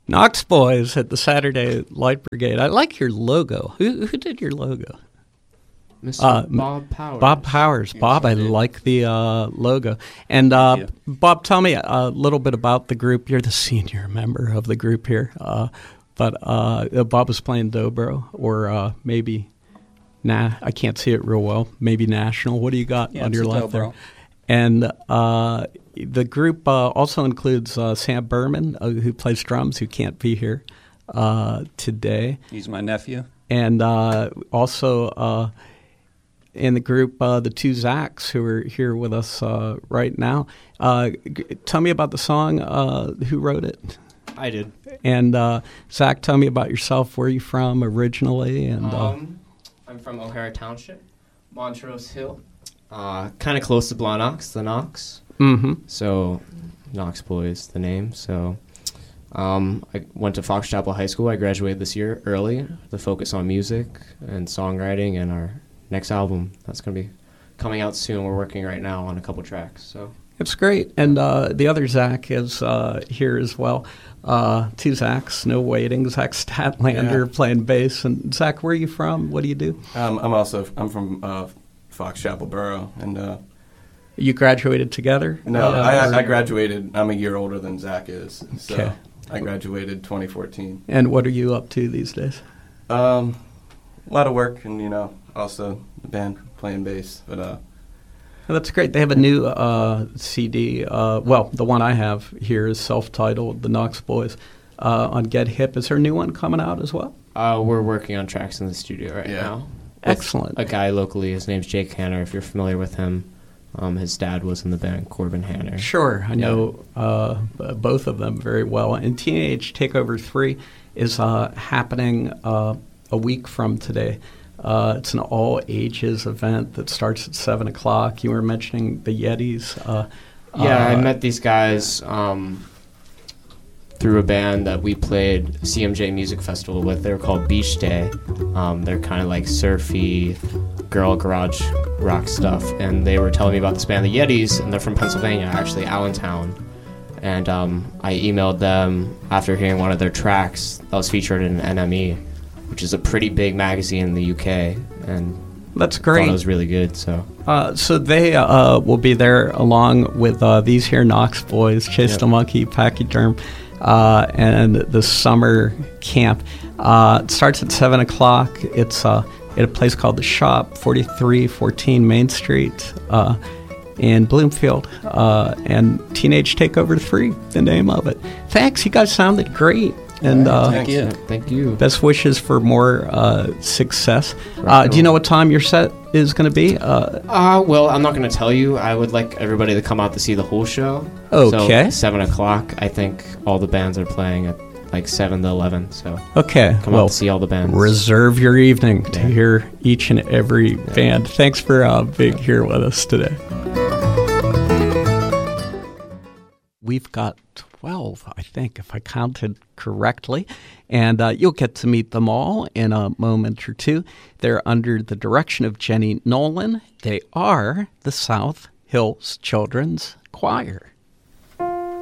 Knox Boys at the Saturday Light Brigade. I like your logo. Who did your logo? Mr. Bob Powers. Bob Powers. Bob, I like the logo. And Bob, tell me a little bit about the group. You're the senior member of the group here. But Bob was playing dobro or maybe, I can't see it real well, maybe national. What do you got on your left there? And the group also includes Sam Berman, who plays drums, who can't be here today. He's my nephew. And also in the group, the two Zachs, who are here with us right now. Tell me about the song. Who wrote it? I did. And Zach, tell me about yourself. Where are you from originally? And I'm from O'Hara Township, Montrose Hill. Kind of close to Blawnox, the Knox. Mm-hmm. So, Knox Boys, the name. So, I went to Fox Chapel High School. I graduated this year early to focus on music and songwriting and our next album. That's going to be coming out soon. We're working right now on a couple tracks. So it's great. And the other Zach is here as well. Two Zachs, no waiting. Zach Statlander playing bass. And Zach, where are you from? What do you do? I'm from Fox Chapel Borough, and you graduated together? No, I graduated. I'm a year older than Zach is, so okay. I graduated 2014. And what are you up to these days? A lot of work, and also the band playing bass. But that's great. They have a new CD. Well, the one I have here is self-titled, The Knox Boys, on Get Hip. Is there a new one coming out as well? We're working on tracks in the studio right now. Excellent. A guy locally, his name's Jake Hanner, if you're familiar with him. His dad was in the band, Corbin Hanner. Sure, I know both of them very well. And Teenage Takeover 3 is happening a week from today. It's an all-ages event that starts at 7 o'clock. You were mentioning the Yetis. I met these guys through a band that we played CMJ Music Festival with. They were called Beach Day. They're kind of like surfy, girl garage rock stuff. And they were telling me about this band, the Yetis, and they're from Pennsylvania, actually, Allentown. And I emailed them after hearing one of their tracks that was featured in NME, which is a pretty big magazine in the UK. And that's great. I thought it was really good. So they will be there along with these here Knox Boys, Chase the Monkey, Pachyderm, and the summer camp. It starts at 7 o'clock. It's at a place called The Shop, 4314 Main Street in Bloomfield. And Teenage Takeover 3, the name of it. Thanks. You guys sounded great. And thank you. Best wishes for more success. Do you know what time your set is going to be? Well, I'm not going to tell you. I would like everybody to come out to see the whole show. Okay. So 7 o'clock. I think all the bands are playing at like 7 to 11. So okay. Come out to see all the bands. Reserve your evening to hear each and every band. Thanks for being here with us today. We've got 12, I think, if I counted correctly. And you'll get to meet them all in a moment or two. They're under the direction of Jenny Nolan. They are the South Hills Children's Choir.